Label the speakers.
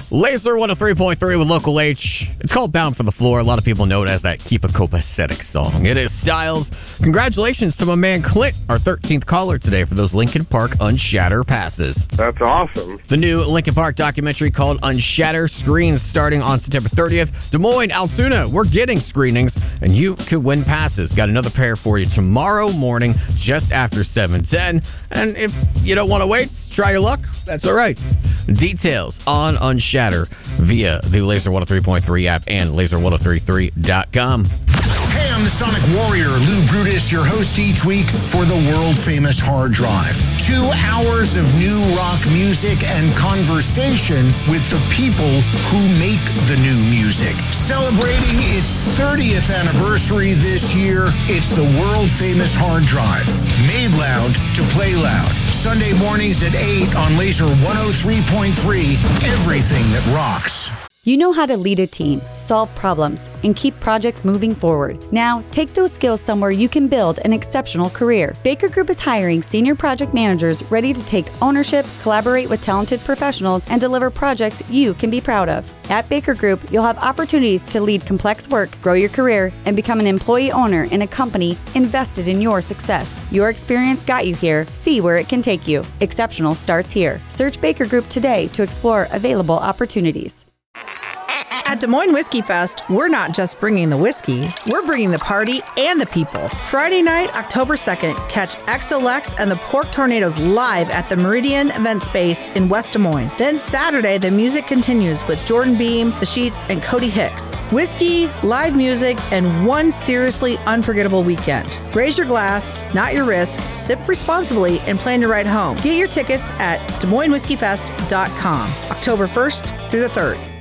Speaker 1: Laser 103.3 with Local H. It's called Bound for the Floor. A lot of people know it as that Keep a Copacetic song. It is Styles. Congratulations to my man Clint, our 13th caller today for those Linkin Park Unshatter passes.
Speaker 2: That's awesome.
Speaker 1: The new Linkin Park documentary called Unshatter screens starting on September 30th. Des Moines, Altoona, we're getting screenings, and you could win passes. Got another pair for you tomorrow morning just after 7:10. And if you don't want to wait, try your luck. That's all right. Details on Unshatter via the Laser 103.3 app and laser1033.com.
Speaker 3: Hey, I'm the Sonic Warrior, Lou Brutus, your host each week for the world-famous Hard Drive. 2 hours of new rock music and conversation with the people who make the new music. Celebrating its 30th anniversary this year, it's the world-famous Hard Drive. Made loud to play loud. Sunday mornings at 8 on Laser 103.3, everything that rocks.
Speaker 4: You know how to lead a team, solve problems, and keep projects moving forward. Now, take those skills somewhere you can build an exceptional career. Baker Group is hiring senior project managers ready to take ownership, collaborate with talented professionals, and deliver projects you can be proud of. At Baker Group, you'll have opportunities to lead complex work, grow your career, and become an employee owner in a company invested in your success. Your experience got you here. See where it can take you. Exceptional starts here. Search Baker Group today to explore available opportunities.
Speaker 5: At Des Moines Whiskey Fest, we're not just bringing the whiskey, we're bringing the party and the people. Friday night, October 2nd, catch XOLEX and the Pork Tornadoes live at the Meridian Event Space in West Des Moines. Then Saturday, the music continues with Jordan Beam, The Sheets, and Cody Hicks. Whiskey, live music, and one seriously unforgettable weekend. Raise your glass, not your wrist, sip responsibly, and plan your ride home. Get your tickets at DesMoinesWhiskeyFest.com, October 1st through the 3rd.